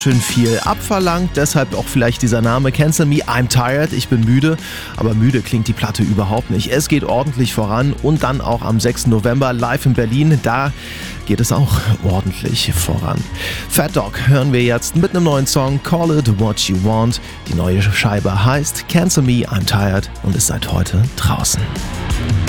Schön viel abverlangt, deshalb auch vielleicht dieser Name Cancel Me, I'm Tired, ich bin müde, aber müde klingt die Platte überhaupt nicht. Es geht ordentlich voran und dann auch am 6. November live in Berlin, da geht es auch ordentlich voran. Fat Dog hören wir jetzt mit einem neuen Song, Call It What You Want. Die neue Scheibe heißt Cancel Me, I'm Tired und ist seit heute draußen.